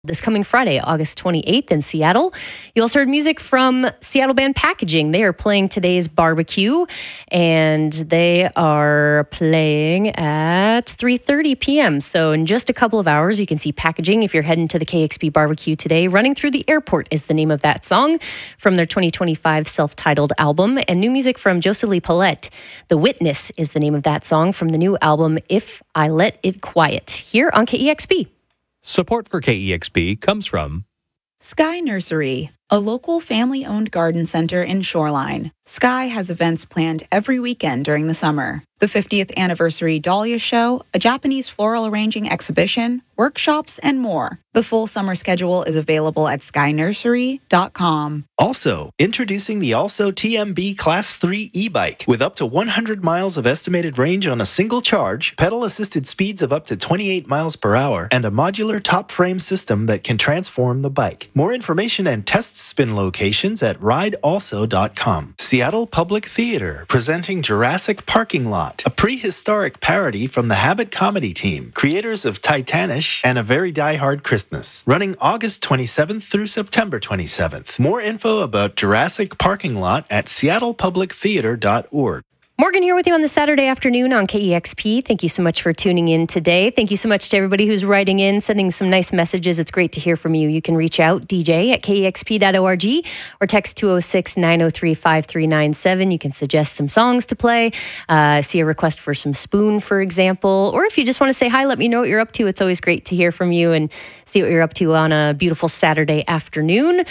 this coming Friday, August 28th in Seattle. You also heard music from Seattle band Packaging. They are playing today's barbecue, and they are playing at 3:30 p.m. So in just a couple of hours, you can see Packaging if you're heading to the KXP barbecue today. Running Through the Airport is the name of that song from their 2025 self-titled album, and new music from Joselie Paulette. The Witness is the name of that song from the new album, If I Let It Quiet, here on KEXP. Support for KEXP comes from Sky Nursery, a local family-owned garden center in Shoreline. Sky has events planned every weekend during the summer. The 50th anniversary Dahlia Show, a Japanese floral arranging exhibition, workshops, and more. The full summer schedule is available at skynursery.com. Also, introducing the Also TMB Class 3 e-bike with up to 100 miles of estimated range on a single charge, pedal-assisted speeds of up to 28 miles per hour, and a modular top frame system that can transform the bike. More information and test spin locations at ridealso.com. Seattle Public Theater presenting Jurassic Parking Lot, a prehistoric parody from the Habit comedy team, creators of Titanish and A Very Die Hard Christmas, running August 27th through September 27th. More info about Jurassic Parking Lot at seattlepublictheater.org. Morgan here with you on the Saturday afternoon on KEXP. Thank you so much for tuning in today. Thank you so much to everybody who's writing in, sending some nice messages. It's great to hear from you. You can reach out, DJ at KEXP.org, or text 206-903-5397. You can suggest some songs to play, see a request for some Spoon, for example. Or if you just want to say hi, let me know what you're up to. It's always great to hear from you and see what you're up to on a beautiful Saturday afternoon.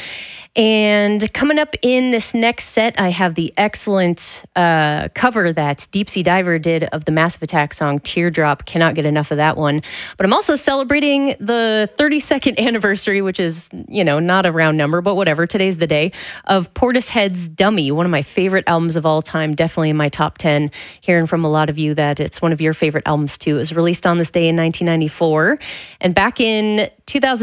And coming up in this next set, I have the excellent cover that Deep Sea Diver did of the Massive Attack song Teardrop. Cannot get enough of that one. But I'm also celebrating the 32nd anniversary, which is, not a round number, but whatever. Today's the day, of Portishead's Dummy, one of my favorite albums of all time, definitely in my top 10. Hearing from a lot of you that it's one of your favorite albums too. It was released on this day in 1994. And back in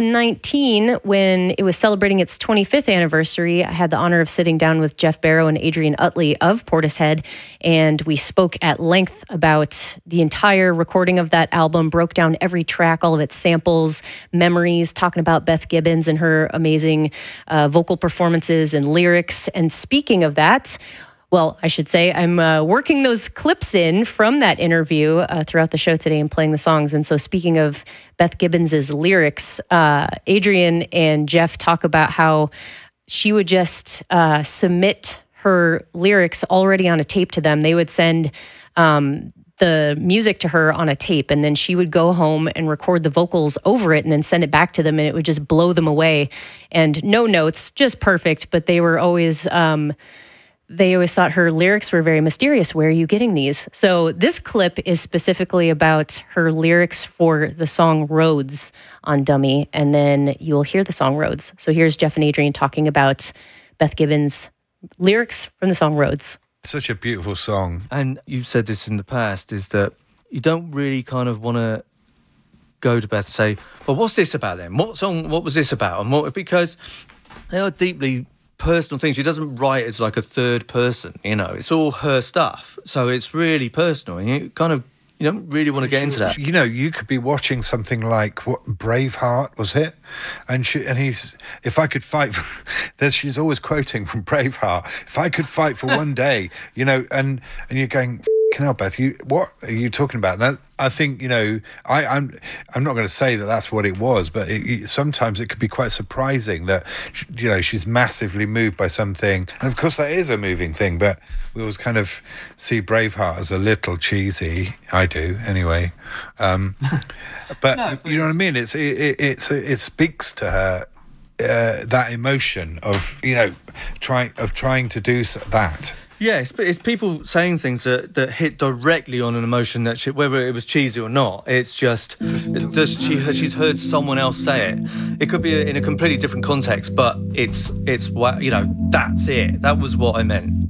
2019, when it was celebrating its 25th anniversary, I had the honor of sitting down with Jeff Barrow and Adrian Utley of Portishead, and we spoke at length about the entire recording of that album, broke down every track, all of its samples, memories, talking about Beth Gibbons and her amazing vocal performances and lyrics. And speaking of that, well, I should say I'm working those clips in from that interview throughout the show today and playing the songs. And so speaking of Beth Gibbons' lyrics, Adrian and Jeff talk about how she would just submit her lyrics already on a tape to them. They would send the music to her on a tape, and then she would go home and record the vocals over it and then send it back to them, and it would just blow them away. And no notes, just perfect, but they were always... They always thought her lyrics were very mysterious. Where are you getting these? So this clip is specifically about her lyrics for the song Roads on Dummy, and then you'll hear the song Roads. So here's Jeff and Adrian talking about Beth Gibbons' lyrics from the song Roads. Such a beautiful song. And you've said this in the past, is that you don't really kind of want to go to Beth and say, well, what's this about then? What was this about? And what, because they are deeply personal things. She doesn't write as like a third person, it's all her stuff, so it's really personal, and you don't really want to get into that. You could be watching something like what Braveheart, was it? And he's, if I could fight for, she's always quoting from Braveheart, if I could fight for one day, and you're going, hell, Beth, what are you talking about? That, I think, I'm not going to say that that's what it was, but sometimes it could be quite surprising that, she's massively moved by something. And of course that is a moving thing, but we always kind of see Braveheart as a little cheesy. I do, anyway. But no, you know what I mean? It speaks to her, that emotion of, trying to do that. Yeah, it's people saying things that hit directly on an emotion that whether it was cheesy or not, it's just she's heard someone else say it. It could be in a completely different context, but it's that's it. That was what I meant.